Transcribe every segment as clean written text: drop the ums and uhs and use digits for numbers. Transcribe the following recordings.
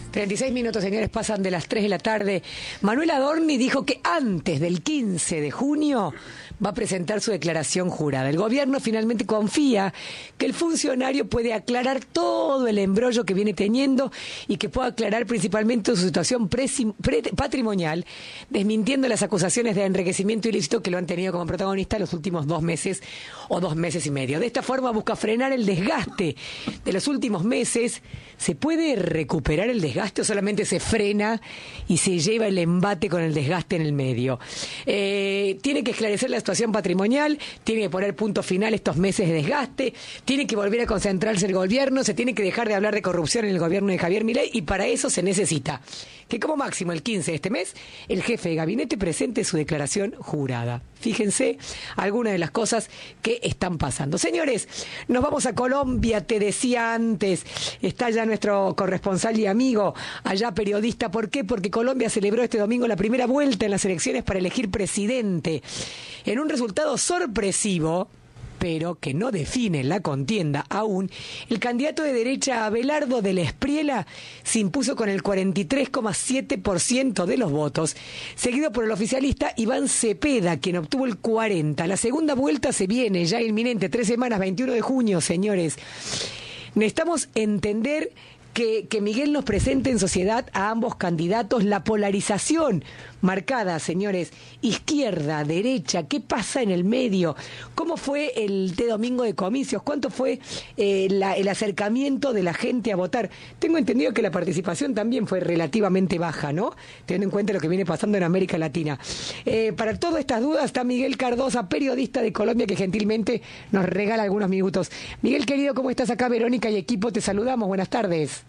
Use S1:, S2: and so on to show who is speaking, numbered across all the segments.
S1: 36 minutos, señores, pasan de las 3 de la tarde. Manuel Adorni dijo que antes del 15 de junio va a presentar su declaración jurada. El gobierno finalmente confía que el funcionario puede aclarar todo el embrollo que viene teniendo y que pueda aclarar principalmente su situación patrimonial, desmintiendo las acusaciones de enriquecimiento ilícito que lo han tenido como protagonista los últimos 2 meses o 2 meses y medio. De esta forma busca frenar el desgaste de los últimos meses. ¿Se puede recuperar el desgaste o solamente se frena y se lleva el embate con el desgaste en el medio? Tiene que esclarecer la situación patrimonial, tiene que poner punto final a estos meses de desgaste, tiene que volver a concentrarse el gobierno, se tiene que dejar de hablar de corrupción en el gobierno de Javier Milei, y para eso se necesita que como máximo el 15 de este mes el jefe de gabinete presente su declaración jurada. Fíjense algunas de las cosas que están pasando. Señores, nos vamos a Colombia, te decía antes, está ya nuestro corresponsal y amigo, allá periodista. ¿Por qué? Porque Colombia celebró este domingo la primera vuelta en las elecciones para elegir presidente, en un resultado sorpresivo, pero que no define la contienda aún. El candidato de derecha Abelardo del Espriella se impuso con el 43,7% de los votos, seguido por el oficialista Iván Cepeda, quien obtuvo el 40%. La segunda vuelta se viene ya inminente, 3 semanas, 21 de junio, señores. Necesitamos entender que Miguel nos presente en sociedad a ambos candidatos, la polarización marcada, señores, izquierda, derecha, ¿qué pasa en el medio? ¿Cómo fue el domingo de comicios? ¿Cuánto fue el acercamiento de la gente a votar? Tengo entendido que la participación también fue relativamente baja, ¿no? Teniendo en cuenta lo que viene pasando en América Latina. Para todas estas dudas está Miguel Cardosa, periodista de Colombia, que gentilmente nos regala algunos minutos. Miguel, querido, ¿cómo estás acá? Verónica y equipo, te saludamos. Buenas tardes.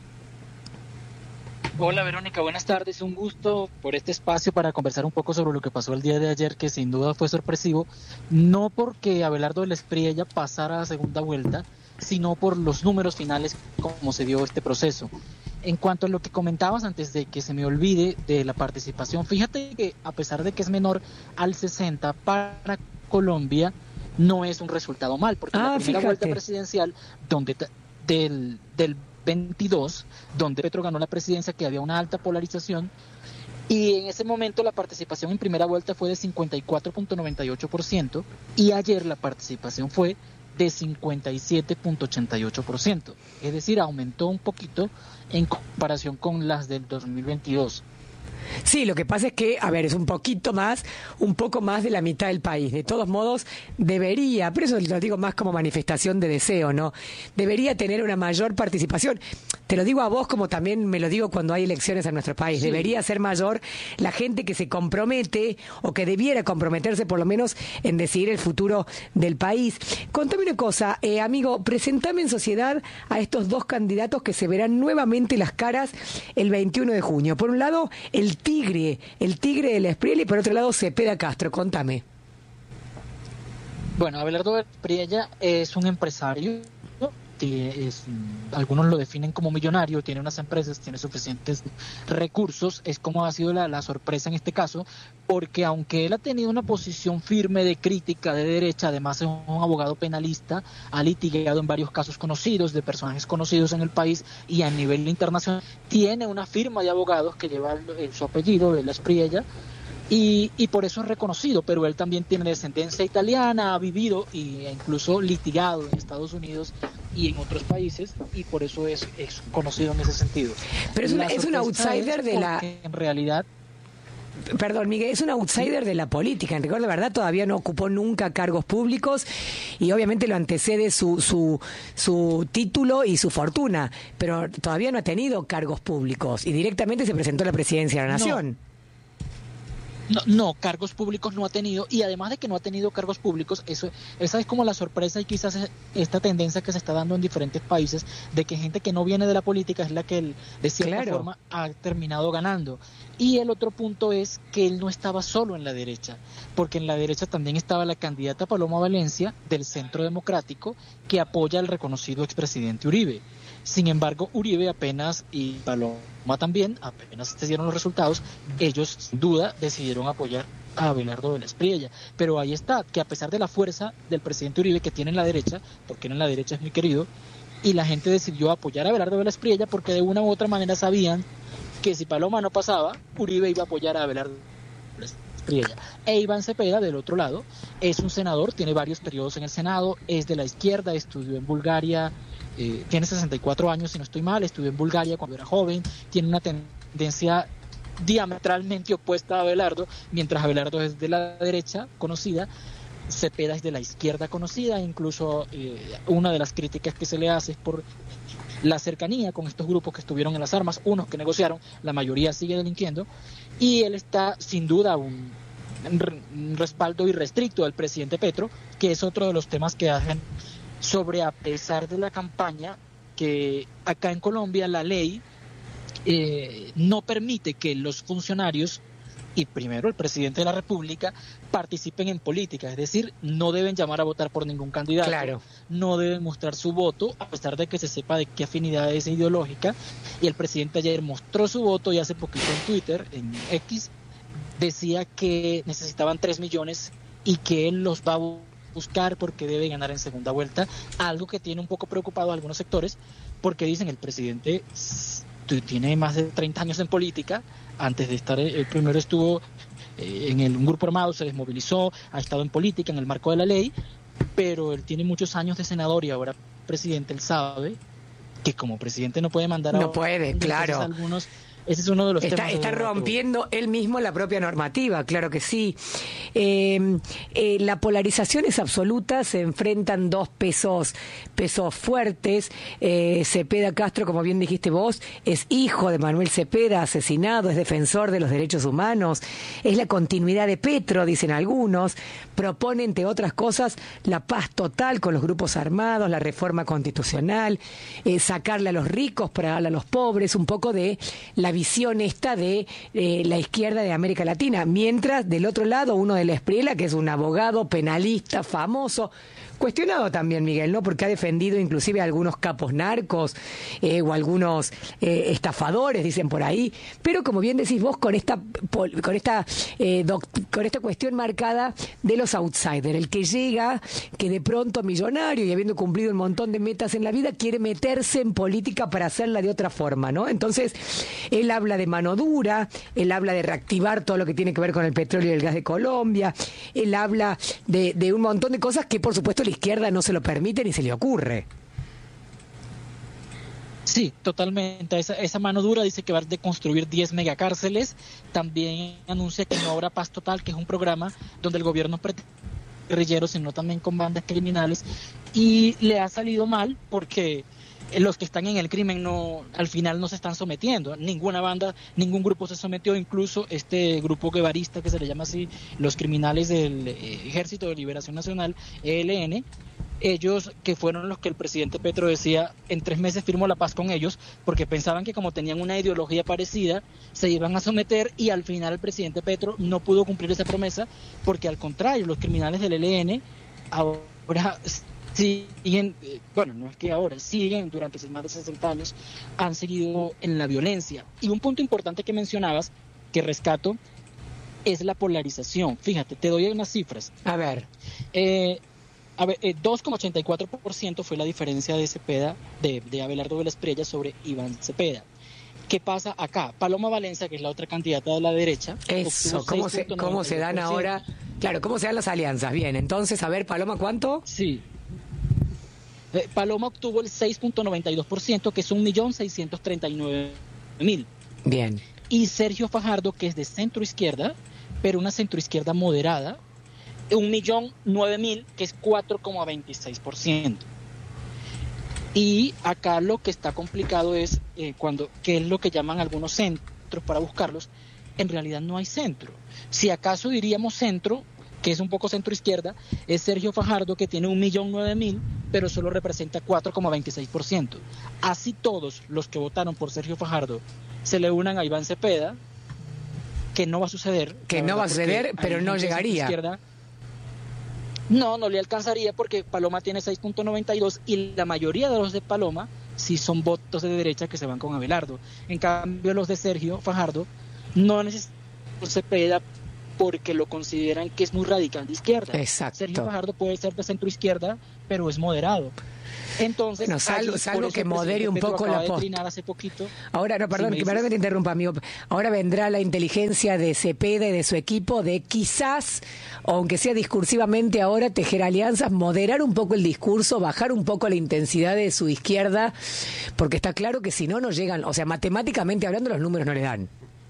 S2: Hola Verónica, buenas tardes, un gusto por este espacio para conversar un poco sobre lo que pasó el día de ayer, que sin duda fue sorpresivo, no porque Abelardo del Espriella pasara a segunda vuelta, sino por los números finales como se dio este proceso. En cuanto a lo que comentabas antes de que se me olvide de la participación, fíjate que a pesar de que es menor al 60% para Colombia, no es un resultado mal, porque la primera vuelta presidencial del 22, donde Petro ganó la presidencia, que había una alta polarización, y en ese momento la participación en primera vuelta fue de 54,98%, y ayer la participación fue de 57,88%, es decir, aumentó un poquito en comparación con las del 2022.
S1: Sí, lo que pasa es que, a ver, es un poco más de la mitad del país. De todos modos, debería, pero eso lo digo más como manifestación de deseo, ¿no? Debería tener una mayor participación. Te lo digo a vos como también me lo digo cuando hay elecciones en nuestro país. Sí. Debería ser mayor la gente que se compromete, o que debiera comprometerse por lo menos en decidir el futuro del país. Contame una cosa, amigo, presentame en sociedad a estos dos candidatos que se verán nuevamente las caras el 21 de junio. Por un lado, el tigre del Espriella, y por otro lado Cepeda Castro. Contame.
S2: Bueno, Abelardo del Espriella es un empresario, algunos lo definen como millonario, tiene unas empresas, tiene suficientes recursos. Es como ha sido la sorpresa en este caso, porque aunque él ha tenido una posición firme de crítica de derecha, además es un abogado penalista, ha litigado en varios casos conocidos, de personajes conocidos en el país y a nivel internacional, tiene una firma de abogados que lleva su apellido, de la Espriella, y por eso es reconocido, pero él también tiene descendencia italiana, ha vivido e incluso litigado en Estados Unidos y en otros países, y por eso es conocido en ese sentido.
S1: Pero es un outsider de la...
S2: En realidad...
S1: Perdón, Miguel, es un outsider de la política. En rigor de verdad todavía no ocupó nunca cargos públicos, y obviamente lo antecede su título y su fortuna, pero todavía no ha tenido cargos públicos y directamente se presentó a la presidencia de la Nación.
S2: No, cargos públicos no ha tenido, y además de que no ha tenido cargos públicos, esa es como la sorpresa, y quizás esta tendencia que se está dando en diferentes países, de que gente que no viene de la política es la que de cierta forma ha terminado ganando. Y el otro punto es que él no estaba solo en la derecha, porque en la derecha también estaba la candidata Paloma Valencia del Centro Democrático, que apoya al reconocido expresidente Uribe. Sin embargo, Uribe apenas, y Paloma también, apenas se dieron los resultados, ellos sin duda decidieron apoyar a Abelardo del Espriella. Pero ahí está, que a pesar de la fuerza del presidente Uribe que tiene en la derecha, porque en la derecha es muy querido, y la gente decidió apoyar a Abelardo Vélez Priella porque de una u otra manera sabían que si Paloma no pasaba, Uribe iba a apoyar a Abelardo Vélez Priella. E Iván Cepeda, del otro lado, es un senador, tiene varios periodos en el Senado, es de la izquierda, estudió en Bulgaria, tiene 64 años si no estoy mal, estudió en Bulgaria cuando era joven, tiene una tendencia diametralmente opuesta a Abelardo, mientras Abelardo es de la derecha conocida, Cepeda es de la izquierda conocida, incluso una de las críticas que se le hace es por la cercanía con estos grupos que estuvieron en las armas, unos que negociaron, la mayoría sigue delinquiendo, y él está sin duda un respaldo irrestricto del presidente Petro, que es otro de los temas que hacen sobre, a pesar de la campaña, que acá en Colombia la ley no permite que los funcionarios y primero el presidente de la República participen en política, es decir, no deben llamar a votar por ningún candidato,
S1: claro,
S2: no deben mostrar su voto, a pesar de que se sepa de qué afinidad es ideológica, y el presidente ayer mostró su voto y hace poquito en Twitter, en X, decía que necesitaban 3 millones y que él los va a buscar porque debe ganar en segunda vuelta, algo que tiene un poco preocupado a algunos sectores, porque dicen el presidente tiene más de 30 años en política, antes de estar, el primero estuvo en un grupo armado, se desmovilizó, ha estado en política en el marco de la ley, pero él tiene muchos años de senador y ahora presidente, él sabe que como presidente no puede mandar a...
S1: No puede, claro.
S2: Algunos, ese es uno de los temas.
S1: Está rompiendo él mismo la propia normativa, claro que sí. La polarización es absoluta, se enfrentan dos pesos fuertes. Cepeda Castro, como bien dijiste vos, es hijo de Manuel Cepeda, asesinado, es defensor de los derechos humanos, es la continuidad de Petro, dicen algunos, propone, entre otras cosas, la paz total con los grupos armados, la reforma constitucional, sacarle a los ricos para darle a los pobres, un poco de la visión esta de la izquierda de América Latina, mientras del otro lado uno de la Espriella, que es un abogado penalista famoso, cuestionado también, Miguel, ¿no? Porque ha defendido inclusive a algunos capos narcos o algunos estafadores, dicen por ahí, pero como bien decís vos, con esta cuestión marcada de los outsiders, el que llega, que de pronto millonario y habiendo cumplido un montón de metas en la vida, quiere meterse en política para hacerla de otra forma, ¿no? Entonces, él habla de mano dura, él habla de reactivar todo lo que tiene que ver con el petróleo y el gas de Colombia, él habla de un montón de cosas que, por supuesto, la izquierda no se lo permite ni se le ocurre.
S2: Sí, totalmente. Esa mano dura dice que va a construir 10 megacárceles. También anuncia que no habrá paz total, que es un programa donde el gobierno guerrilleros, sino también con bandas criminales. Y le ha salido mal porque los que están en el crimen al final no se están sometiendo. Ninguna banda, ningún grupo se sometió, incluso este grupo guevarista que se le llama así, los criminales del Ejército de Liberación Nacional, ELN, ellos que fueron los que el presidente Petro decía, en 3 meses firmó la paz con ellos, porque pensaban que como tenían una ideología parecida, se iban a someter, y al final el presidente Petro no pudo cumplir esa promesa, porque al contrario, los criminales del ELN ahora siguen, bueno, no es que ahora, siguen durante más de 60 años, han seguido en la violencia. Y un punto importante que mencionabas, que rescato, es la polarización. Fíjate, te doy unas cifras.
S1: A ver.
S2: 2,84% fue la diferencia de Cepeda, de Abelardo Vélez Priella sobre Iván Cepeda. ¿Qué pasa acá? Paloma Valencia, que es la otra candidata de la derecha.
S1: Eso, ¿cómo se dan ahora? Claro, ¿cómo se dan las alianzas? Bien, entonces, a ver, Paloma, ¿cuánto?
S2: Sí. Paloma obtuvo el 6.92%, que es 1.639.000.
S1: Bien.
S2: Y Sergio Fajardo, que es de centro izquierda, pero una centro izquierda moderada, 1.009.000, que es 4,26%. Y acá lo que está complicado es qué es lo que llaman algunos centros para buscarlos. En realidad no hay centro. Si acaso diríamos centro, que es un poco centro izquierda, es Sergio Fajardo, que tiene 1.009.000, pero solo representa 4,26%. Así todos los que votaron por Sergio Fajardo se le unan a Iván Cepeda, que no va a suceder.
S1: Que no va a suceder, pero no llegaría.
S2: No le alcanzaría, porque Paloma tiene 6.92 y la mayoría de los de Paloma sí son votos de derecha que se van con Abelardo. En cambio, los de Sergio Fajardo no necesitan Cepeda porque lo consideran que es muy radical de izquierda.
S1: Exacto.
S2: Sergio Fajardo puede ser de centro izquierda, pero es moderado. Entonces,
S1: bueno, salvo que modere un poco la
S2: posta. Hace poquito.
S1: Ahora, no, perdón, que te interrumpa, amigo. Ahora vendrá la inteligencia de Cepeda y de su equipo de quizás, aunque sea discursivamente ahora, tejer alianzas, moderar un poco el discurso, bajar un poco la intensidad de su izquierda, porque está claro que si no, no llegan, o sea, matemáticamente hablando, los números no le dan.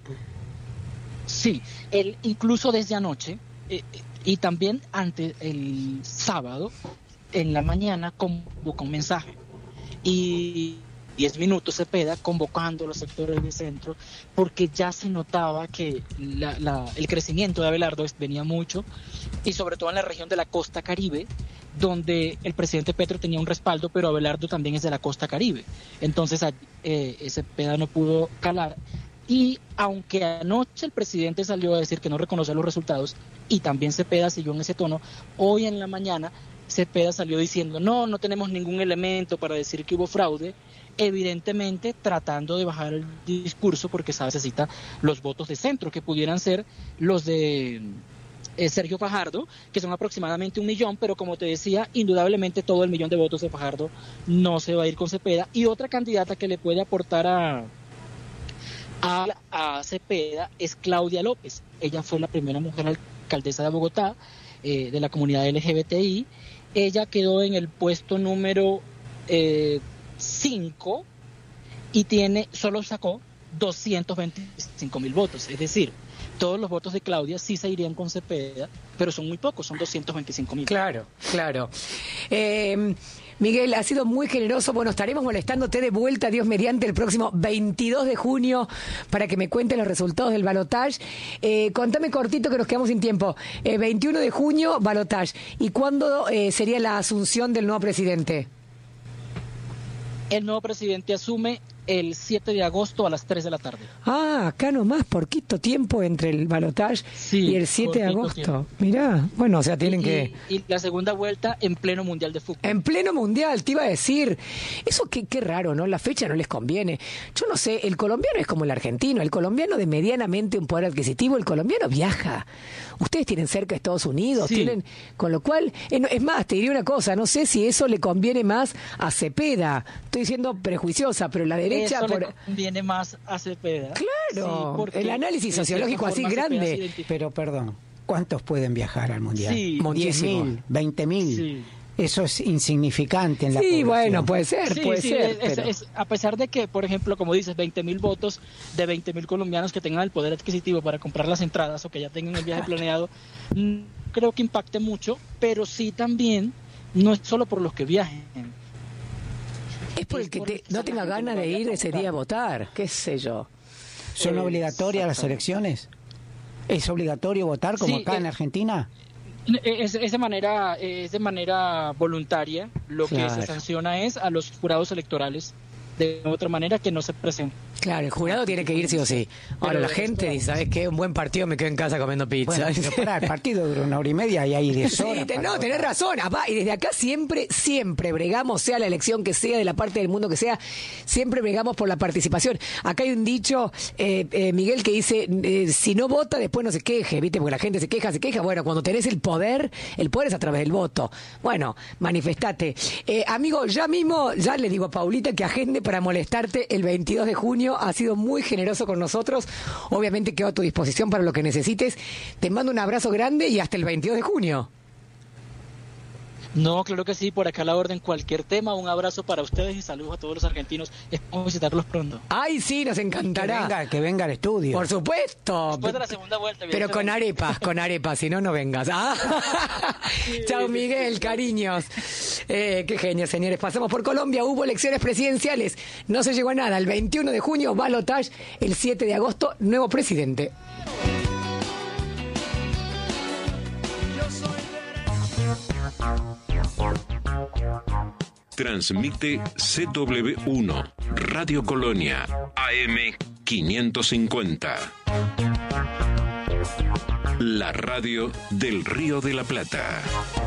S2: Sí, él incluso desde anoche y también antes el sábado, en la mañana convocó un mensaje y 10 minutos Cepeda convocando a los sectores de centro, porque ya se notaba que el crecimiento de Abelardo venía mucho, y sobre todo en la región de la costa Caribe, donde el presidente Petro tenía un respaldo, pero Abelardo también es de la costa Caribe. Entonces Cepeda no pudo calar. Y aunque anoche el presidente salió a decir que no reconoce los resultados, y también Cepeda siguió en ese tono, hoy en la mañana Cepeda salió diciendo no tenemos ningún elemento para decir que hubo fraude, evidentemente tratando de bajar el discurso, porque se necesita los votos de centro, que pudieran ser los de Sergio Fajardo, que son aproximadamente 1 millón, pero como te decía, indudablemente todo el 1 millón de votos de Fajardo no se va a ir con Cepeda. Y otra candidata que le puede aportar a Cepeda es Claudia López. Ella fue la primera mujer alcaldesa de Bogotá, de la comunidad LGBTI. Ella quedó en el puesto número 5 y solo sacó 225.000 votos. Es decir, todos los votos de Claudia sí se irían con Cepeda, pero son muy pocos, son 225.000.
S1: Claro. Miguel, ha sido muy generoso. Bueno, estaremos molestándote de vuelta, Dios mediante, el próximo 22 de junio para que me cuentes los resultados del balotaje. Contame cortito que nos quedamos sin tiempo. 21 de junio, balotaje. ¿Y cuándo sería la asunción del nuevo presidente?
S2: El nuevo presidente asume el 7 de agosto a las 3 de la tarde.
S1: Acá nomás, poquito tiempo entre el balotaje y el 7 de agosto. Tiempo. Mirá, bueno, o sea, tienen que...
S2: Y la segunda vuelta en pleno Mundial de Fútbol.
S1: En pleno Mundial, te iba a decir. Eso qué raro, ¿no? La fecha no les conviene. Yo no sé, el colombiano es como el argentino. El colombiano de medianamente un poder adquisitivo, el colombiano viaja. Ustedes tienen cerca Estados Unidos,
S2: sí.
S1: Tienen... Con lo cual, es más, te diría una cosa, no sé si eso le conviene más a Cepeda. Estoy siendo prejuiciosa, pero la derecha...
S2: Eso le conviene más a Cepeda.
S1: Claro, sí, el análisis sociológico así grande.
S3: Pero perdón, ¿cuántos pueden viajar al Mundial?
S2: Sí,
S3: 10.000, 20.000. Sí. Eso es insignificante en la población.
S1: Sí, bueno, puede ser.
S2: Pero... a pesar de que, por ejemplo, como dices, 20.000 votos de 20.000 colombianos que tengan el poder adquisitivo para comprar las entradas o que ya tengan el viaje planeado, creo que impacte mucho, pero sí también, no es solo por los que viajen.
S1: Es por el que no tenga ganas de ir ese día a votar, qué sé yo.
S3: ¿Son obligatorias las elecciones? ¿Es obligatorio votar como acá en Argentina?
S2: Es de manera voluntaria. Lo que se sanciona es a los jurados electorales de otra manera que no se presenten.
S1: Claro, el jurado tiene que ir sí o sí. Ahora la gente dice, ¿sabes qué? Un buen partido, me quedo en casa comiendo pizza.
S3: Bueno, pero pará, el partido dura 1 hora y media y hay 10 horas.
S1: Sí, no, tenés razón. Y desde acá siempre bregamos, sea la elección que sea, de la parte del mundo que sea, siempre bregamos por la participación. Acá hay un dicho, Miguel, que dice, si no vota, después no se queje, ¿viste? Porque la gente se queja. Bueno, cuando tenés el poder es a través del voto. Bueno, manifestate. Amigo, ya le digo a Paulita que agende para molestarte el 22 de junio. Ha sido muy generoso con nosotros. Obviamente quedo a tu disposición para lo que necesites. Te mando un abrazo grande y hasta el 22 de junio.
S2: No, claro que sí, por acá a la orden, cualquier tema, un abrazo para ustedes y saludos a todos los argentinos. Esperamos visitarlos pronto.
S1: Ay, sí, nos encantará.
S3: Que venga al estudio.
S1: Por supuesto.
S2: Después de la segunda vuelta.
S1: Pero con arepas, si no vengas. Chao, Miguel, cariños. Qué genio, señores. Pasamos por Colombia, hubo elecciones presidenciales, no se llegó a nada. El 21 de junio, balotaje, el 7 de agosto, nuevo presidente.
S4: Transmite CW1, Radio Colonia, AM 550. La radio del Río de la Plata.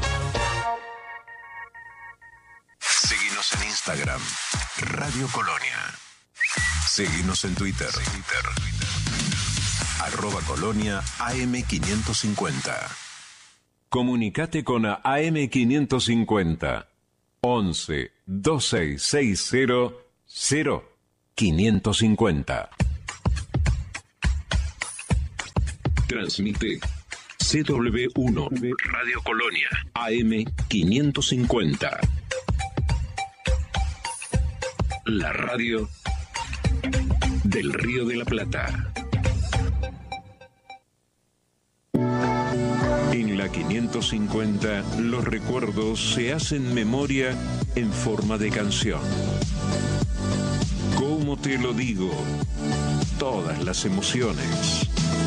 S4: Síguenos en Instagram, Radio Colonia. Síguenos en Twitter.
S5: @Colonia AM550.
S4: Comunicate con AM550 11 2660 0550. Transmite CW1 Radio Colonia AM550. La radio del Río de la Plata. En la 550, los recuerdos se hacen memoria en forma de canción. ¿Cómo te lo digo? Todas las emociones.